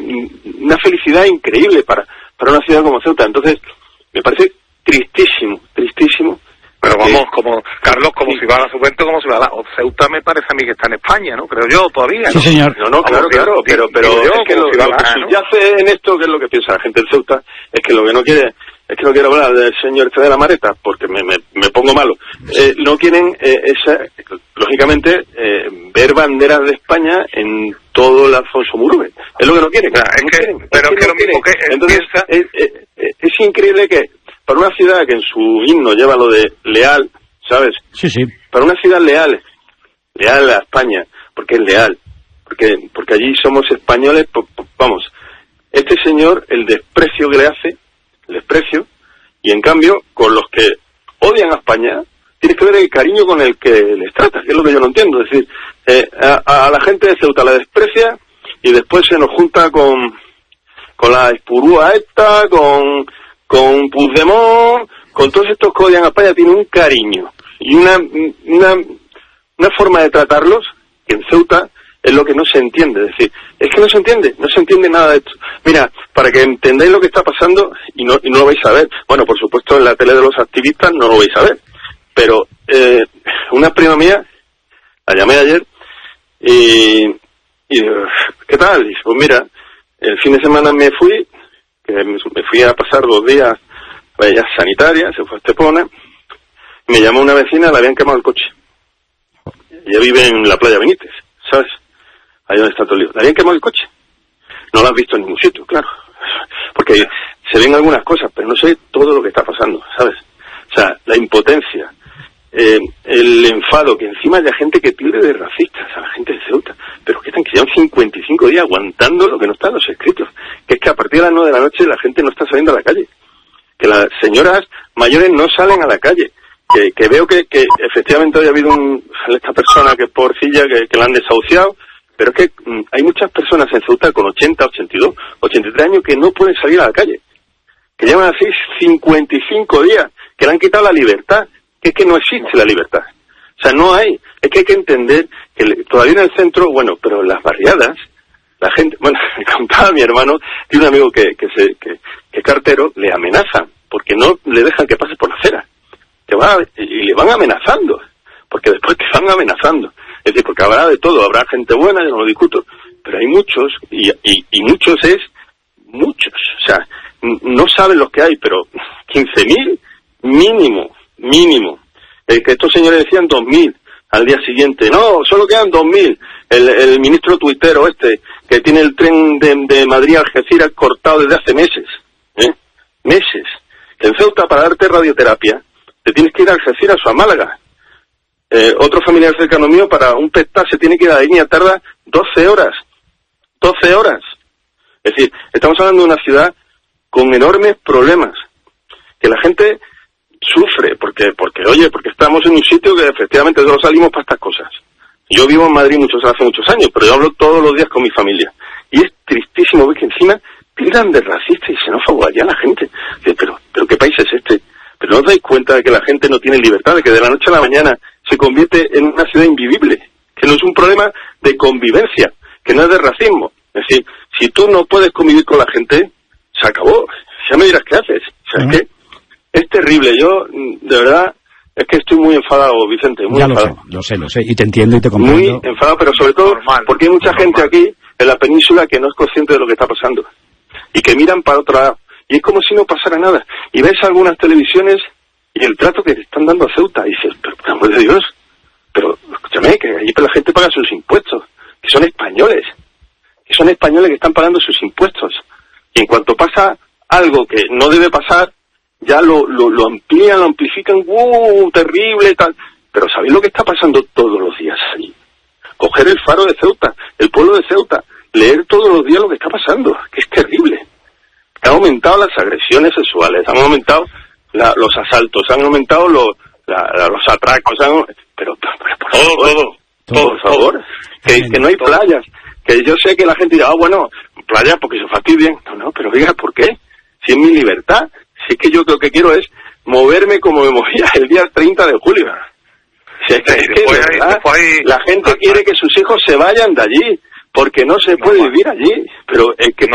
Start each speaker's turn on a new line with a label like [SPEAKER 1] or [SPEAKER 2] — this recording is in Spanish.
[SPEAKER 1] una felicidad increíble para una ciudad como Ceuta. Entonces, me parece tristísimo.
[SPEAKER 2] Pero vamos, como Carlos, como si va a la Juventud, como si va a la Ceuta, me parece a mí que está en España, ¿no? Creo yo, todavía, ¿no?
[SPEAKER 3] Sí, señor.
[SPEAKER 1] No, claro, pero es que lo que subyace en esto, que es lo que piensa la gente de Ceuta, es que lo que no quiere, es que no quiero hablar del señor de la Mareta, porque me pongo malo. No quieren, lógicamente, ver banderas de España en todo el Alfonso Murube. Es lo que no quieren.
[SPEAKER 2] Pero es que lo mismo que
[SPEAKER 1] entonces, es increíble que para una ciudad que en su himno lleva lo de leal, ¿sabes?
[SPEAKER 3] Sí.
[SPEAKER 1] Para una ciudad leal a España, porque es leal, porque allí somos españoles, vamos, este señor, el desprecio que le hace, y en cambio, con los que odian a España, tienes que ver el cariño con el que les trata, que es lo que yo no entiendo. Es decir, a la gente de Ceuta la desprecia y después se nos junta con la espurúa esta, con Puigdemont, con todos estos que odian a España. Tiene un cariño y una forma de tratarlos que en Ceuta es lo que no se entiende. Es decir, es que no se entiende nada de esto. Mira, para que entendáis lo que está pasando, y no lo vais a ver, bueno, por supuesto en la tele de los activistas no lo vais a ver, pero una prima mía, la llamé ayer, y ¿qué tal? Y dice, pues mira, el fin de semana me fui a pasar 2 días a ella sanitaria, se fue a Estepona, me llamó una vecina, le habían quemado el coche. Ella vive en la playa Benítez, ¿sabes? Ahí donde está todo el lío. Le habían quemado el coche. No lo has visto en ningún sitio, claro. Porque se ven algunas cosas, pero no sé todo lo que está pasando, ¿sabes? O sea, la impotencia, el enfado, que encima haya gente que tilde de racistas a la gente de Ceuta, pero que llevan 55 días aguantando lo que no está en los escritos, que es que a partir de las 9 de la noche la gente no está saliendo a la calle, que las señoras mayores no salen a la calle, que veo que efectivamente hoy ha habido esta persona que es porcilla, que la han desahuciado, pero es que hay muchas personas en Ceuta con 80, 82, 83 años que no pueden salir a la calle, que llevan así 55 días, que le han quitado la libertad, que es que no existe la libertad. O sea, no hay. Es que hay que entender que todavía en el centro, bueno, pero en las barriadas, la gente, bueno, me contaba mi hermano, tiene un amigo que es cartero, le amenazan, porque no le dejan que pase por la acera. Y le van amenazando, porque después te van amenazando. Es decir, porque habrá de todo, habrá gente buena, yo no lo discuto, pero hay muchos, y muchos. O sea, no saben los que hay, pero 15.000 mínimo. Que estos señores decían 2.000 al día siguiente. No, solo quedan 2.000. El ministro tuitero que tiene el tren de Madrid a Algeciras cortado desde hace meses. Meses. Que en Ceuta, para darte radioterapia, te tienes que ir a Algeciras o a Málaga. Otro familiar cercano mío, para un PET se tiene que ir a la línea, tarda 12 horas. 12 horas. Es decir, estamos hablando de una ciudad con enormes problemas, que la gente sufre, porque estamos en un sitio que efectivamente solo salimos para estas cosas. Yo vivo en Madrid hace muchos años, pero yo hablo todos los días con mi familia. Y es tristísimo ver que encima tildan de racista y xenófobo allá la gente. Pero ¿qué país es este? Pero no os dais cuenta de que la gente no tiene libertad, de que de la noche a la mañana se convierte en una ciudad invivible, que no es un problema de convivencia, que no es de racismo. Es decir, si tú no puedes convivir con la gente, se acabó. Ya me dirás qué haces. O sea, es que es terrible. Yo, de verdad, es que estoy muy enfadado, Vicente, muy enfadado.
[SPEAKER 3] Lo sé, y te entiendo y te comprendo.
[SPEAKER 1] Muy enfadado, pero sobre todo porque hay mucha gente aquí, en la península, que no es consciente de lo que está pasando. Y que miran para otro lado. Y es como si no pasara nada. Y ves algunas televisiones y el trato que le están dando a Ceuta. Y dices, pero por amor de Dios, pero escúchame, que allí la gente paga sus impuestos, que son españoles que están pagando sus impuestos. Y en cuanto pasa algo que no debe pasar, ya lo amplían, lo amplifican, terrible, tal. Pero ¿sabéis lo que está pasando todos los días allí? Coger el Faro de Ceuta, el pueblo de Ceuta, leer todos los días lo que está pasando, que es terrible. Han aumentado las agresiones sexuales, han aumentado los asaltos, han aumentado los atracos, pero por favor, que no hay playas, que yo sé que la gente dirá, bueno, playas porque se fastidien. No, pero diga, ¿por qué? Si es mi libertad, si es que yo lo que quiero es moverme como me movía el día 30 de julio. Si es que la gente quiere que sus hijos se vayan de allí, porque no se puede vivir allí, pero es que